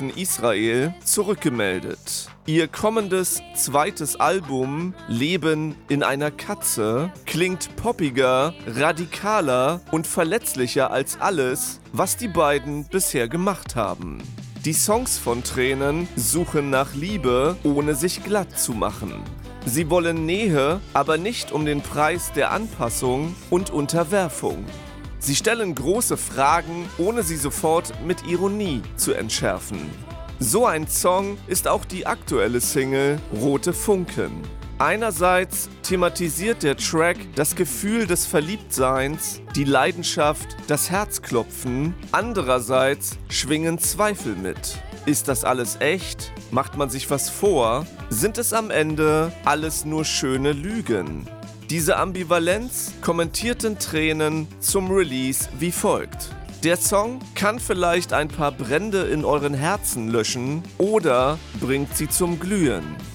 Flughafen Israel zurückgemeldet. Ihr kommendes zweites Album Leben in einer Katze klingt poppiger, radikaler und verletzlicher als alles, was die beiden bisher gemacht haben. Die Songs von Tränen suchen nach Liebe, ohne sich glatt zu machen. Sie wollen Nähe, aber nicht um den Preis der Anpassung und Unterwerfung. Sie stellen große Fragen, ohne sie sofort mit Ironie zu entschärfen. So ein Song ist auch die aktuelle Single Rote Funken. Einerseits thematisiert der Track das Gefühl des Verliebtseins, die Leidenschaft, das Herzklopfen. Andererseits schwingen Zweifel mit. Ist das alles echt? Macht man sich was vor? Sind es am Ende alles nur schöne Lügen? Diese Ambivalenz kommentierten Tränen zum Release wie folgt. Der Song kann vielleicht ein paar Brände in euren Herzen löschen oder bringt sie zum Glühen.